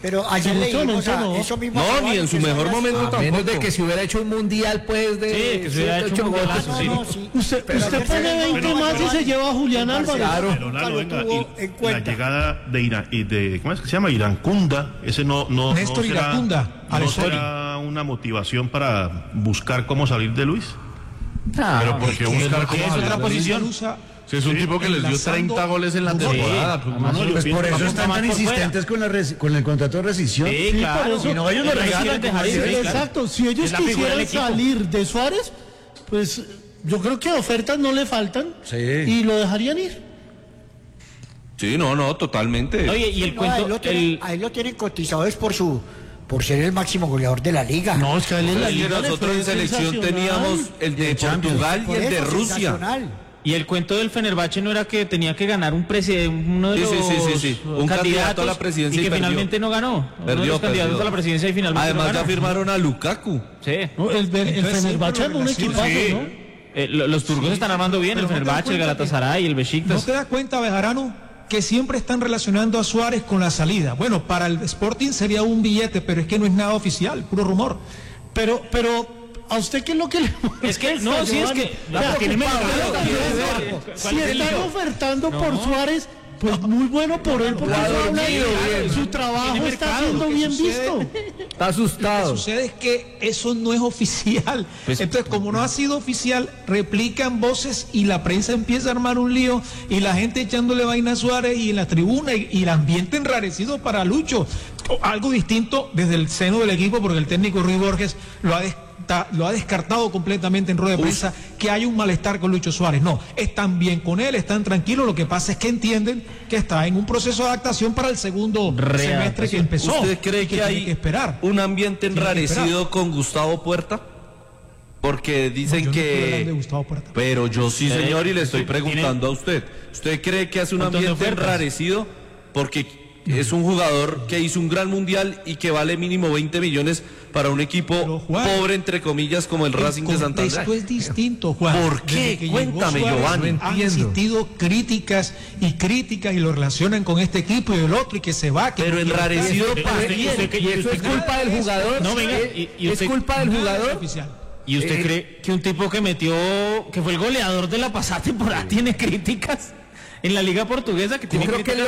Pero ayer leímos eso mismo. No, ni en su mejor momento tampoco. A menos de que se hubiera hecho un mundial, pues, de... Sí, que se hubiera hecho un golazo, sí. Usted pone 20 más y se lleva a Julián Álvarez. Claro. Pero Lalo, venga, la llegada de ¿cómo es que se llama? Iracunda, ese no Néstor Iracunda, ¿no será una motivación para buscar cómo salir de Luis? Pero porque buscar cómo es salir otra de posición. Luis. Si es un tipo que les dio 30 goles en la temporada. Pues por eso están tan insistentes con el contrato de rescisión. Sí, claro. Si no, ellos lo regalan. Exacto, si ellos quisieran salir de Suárez, pues yo creo que ofertas no le faltan y lo dejarían ir. Sí, no, totalmente. Oye, y el cuento... A él lo tienen cotizado es por ser el máximo goleador de la liga. No, es que a él en la liga nosotros en selección teníamos el de Portugal y el de Rusia. Y el cuento del Fenerbahce no era que tenía que ganar uno de los un candidato a la presidencia y que perdió. finalmente no ganó. Uno de los candidatos a la presidencia y finalmente además no ganó. ya firmaron a Lukaku. Sí. No, el Fenerbahce es un equipazo, ¿no? Los turcos están armando bien, el Fenerbahce, el Galatasaray, el Besiktas. ¿No te das cuenta, Bejarano, que siempre están relacionando a Suárez con la salida? Bueno, para el Sporting sería un billete, pero es que no es nada oficial, puro rumor. Pero ¿a usted qué es lo que le molesta? Es que, no, sí, es que... Si están ofertando por Suárez, pues muy bueno por él, porque su trabajo está siendo bien visto. Está asustado. Lo que sucede es que eso no es oficial. Entonces, como no ha sido oficial, replican voces y la prensa empieza a armar un lío y la gente echándole vaina a Suárez y en la tribuna y el ambiente enrarecido para Lucho. Algo distinto desde el seno del equipo, porque el técnico Ruiz Borges lo ha descartado completamente en rueda de prensa que hay un malestar con Lucho Suárez. No, están bien con él, están tranquilos. Lo que pasa es que entienden que está en un proceso de adaptación para el segundo semestre que empezó. ¿Usted cree que hay esperar un ambiente enrarecido con Gustavo Puerta? Porque dicen pero yo sí, señor, y le estoy preguntando a usted. ¿Usted cree que hace un ambiente enrarecido? Porque es un jugador que hizo un gran mundial y que vale mínimo 20 millones para un equipo pobre, entre comillas, como el Racing de Santander. Esto es distinto, Juan. ¿Por qué? Cuéntame, Giovanni. Han existido críticas y lo relacionan con este equipo y el otro y que se va. Pero enrarecido para bien. ¿Y eso es culpa del jugador? No, venga. ¿Es culpa del jugador? ¿Y usted cree que un tipo que fue el goleador de la pasada temporada tiene críticas? En la liga portuguesa que tiene yo creo que es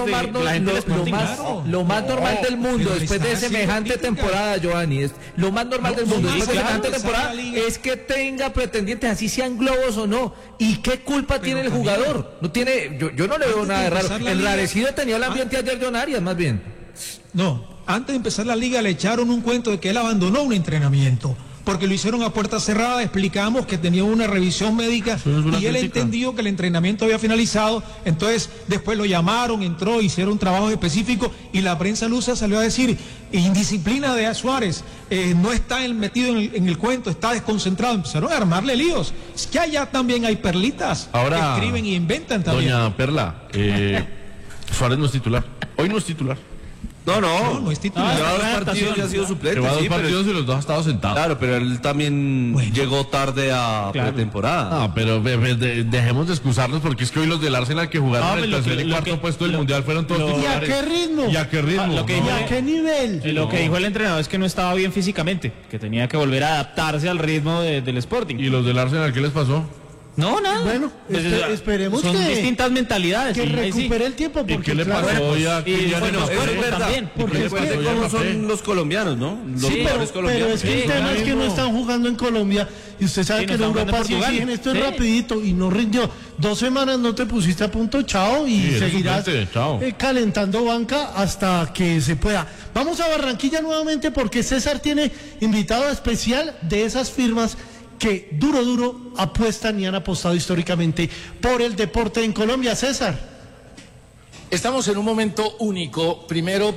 lo más normal del mundo después de semejante temporada, Giovanni. Lo más normal del mundo después de semejante temporada es que tenga pretendientes, así sean globos o no. ¿Y qué culpa tiene el jugador? No tiene, yo no le veo nada de raro. Enrarecido tenía el ambiente ayer de Arias, más bien. No, antes de empezar la liga le echaron un cuento de que él abandonó un entrenamiento. Porque lo hicieron a puerta cerrada, explicamos que tenía una revisión médica y él entendió que el entrenamiento había finalizado, entonces después lo llamaron, entró, hicieron un trabajo específico y la prensa lusa salió a decir, indisciplina de Suárez, no está metido en el cuento, está desconcentrado, empezaron a armarle líos. Es que allá también hay perlitas que escriben y inventan también. Doña Perla, Suárez no es titular, hoy no es titular. No es titular. Lleva 2 partidos y ha sido suplente. Lleva 2 partidos y los 2 ha estado sentado. Claro, pero él también llegó tarde a pretemporada. No, pero dejemos de excusarnos porque es que hoy los del Arsenal que jugaron el tercer y cuarto puesto del Mundial fueron todos titulares. ¿Y a qué ritmo? ¿Y a qué ritmo? ¿Y a qué nivel? Lo que dijo el entrenador es que no estaba bien físicamente, que tenía que volver a adaptarse al ritmo del Sporting. ¿Y los del Arsenal qué les pasó? No, nada. Bueno, esperemos son distintas mentalidades. Que recupere el tiempo. ¿Y qué le pasó hoy a Kylian Mbappé? También. Porque recuerde cómo son los colombianos, ¿no? Los jugadores colombianos. Pero es que el tema es que no están jugando en Colombia y usted sabe que en Europa sí exigen esto es rapidito y no rindió. 2 semanas no te pusiste a punto, chao, y seguirás calentando banca hasta que se pueda. Vamos a Barranquilla nuevamente porque César tiene invitado especial de esas firmas que duro apuestan y han apostado históricamente por el deporte en Colombia. César. Estamos en un momento único, primero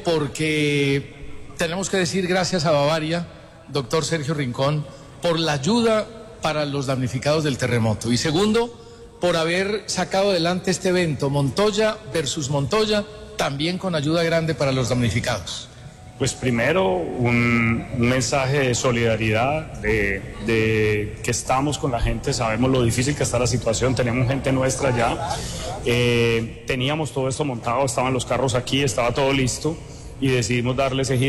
porque tenemos que decir gracias a Bavaria, doctor Sergio Rincón, por la ayuda para los damnificados del terremoto. Y segundo, por haber sacado adelante este evento, Montoya versus Montoya, también con ayuda grande para los damnificados. Pues primero un mensaje de solidaridad, de que estamos con la gente, sabemos lo difícil que está la situación, tenemos gente nuestra ya, teníamos todo esto montado, estaban los carros aquí, estaba todo listo y decidimos darle ese giro.